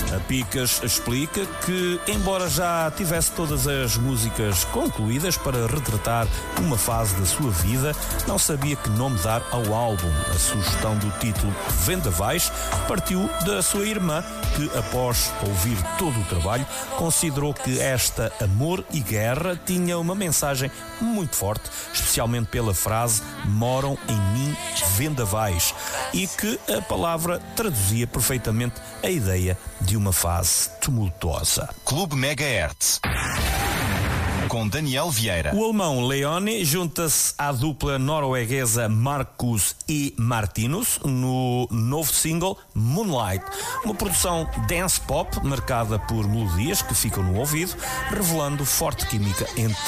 A Picas explica que, embora já tivesse todas as músicas concluídas para retratar uma fase da sua vida, não sabia que nome dar ao álbum. A sugestão do título Vendavais partiu da sua irmã, que, após ouvir todo o trabalho, considerou que esta Amor e Guerra tinha uma mensagem muito forte, especialmente pela frase "moram em mim vendavais", e que a palavra traduzia perfeitamente a ideia de uma fase tumultuosa. Clube Megahertz com Daniel Vieira. O alemão Leone junta-se à dupla norueguesa Marcus e Martinus no novo single Moonlight, uma produção dance pop marcada por melodias que ficam no ouvido, revelando forte química entre